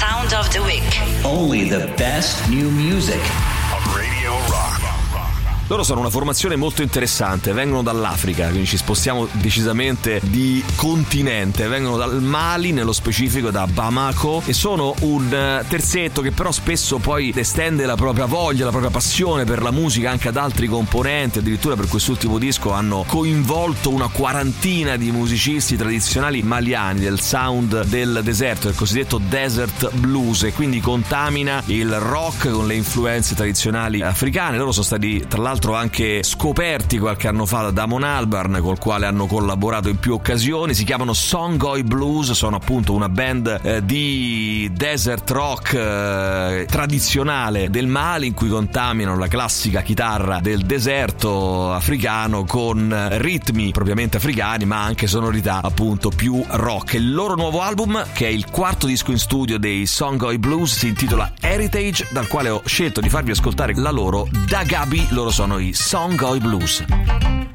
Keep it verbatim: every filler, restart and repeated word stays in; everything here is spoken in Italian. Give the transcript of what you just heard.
Sound of the Week. Only the best new music. On Radio Rock. Loro sono una formazione molto interessante, vengono dall'Africa, quindi ci spostiamo decisamente di continente, vengono dal Mali, nello specifico da Bamako, e sono un terzetto che però spesso poi estende la propria voglia, la propria passione per la musica anche ad altri componenti. Addirittura per quest'ultimo disco hanno coinvolto una quarantina di musicisti tradizionali maliani del sound del deserto, del cosiddetto desert blues, e quindi contamina il rock con le influenze tradizionali africane. Loro sono stati tra l'altro anche scoperti qualche anno fa da Damon Albarn, col quale hanno collaborato in più occasioni. Si chiamano Songhai Blues, sono appunto una band eh, di desert rock eh, tradizionale del Mali, in cui contaminano la classica chitarra del deserto africano con ritmi propriamente africani, ma anche sonorità appunto più rock. Il loro nuovo album, che è il quarto disco in studio dei Songhai Blues, si intitola Heritage, dal quale ho scelto di farvi ascoltare la loro Dagabi. Loro sono i Songhai Blues.